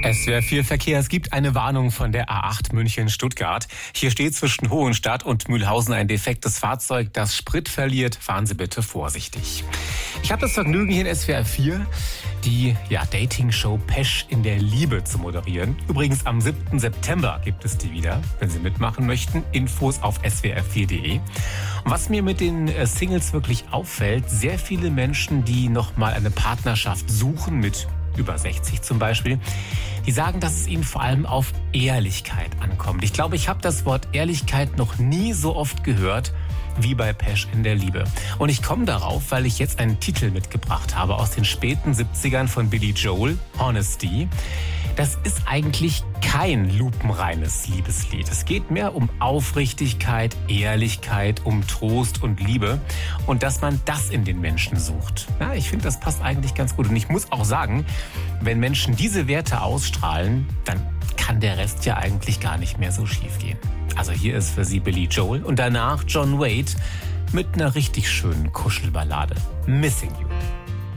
SWR 4 Verkehr. Es gibt eine Warnung von der A8 München-Stuttgart. Hier steht zwischen Hohenstadt und Mühlhausen ein defektes Fahrzeug, das Sprit verliert. Fahren Sie bitte vorsichtig. Ich habe das Vergnügen, hier in SWR 4 die Dating-Show Pesch in der Liebe zu moderieren. Übrigens am 7. September gibt es die wieder, wenn Sie mitmachen möchten. Infos auf swr4.de. Und was mir mit den Singles wirklich auffällt, sehr viele Menschen, die nochmal eine Partnerschaft suchen, mit über 60 zum Beispiel, die sagen, dass es ihnen vor allem auf Ehrlichkeit ankommt. Ich glaube, ich habe das Wort Ehrlichkeit noch nie so oft gehört wie bei Pesch in der Liebe. Und ich komme darauf, weil ich jetzt einen Titel mitgebracht habe aus den späten 70ern von Billy Joel, Honesty. Das ist eigentlich kein lupenreines Liebeslied. Es geht mehr um Aufrichtigkeit, Ehrlichkeit, um Trost und Liebe und dass man das in den Menschen sucht. Ja, ich finde, das passt eigentlich ganz gut. Und ich muss auch sagen, wenn Menschen diese Werte ausstrahlen, dann kann der Rest ja eigentlich gar nicht mehr so schief gehen. Also hier ist für Sie Billy Joel und danach John Wade mit einer richtig schönen Kuschelballade. Missing You.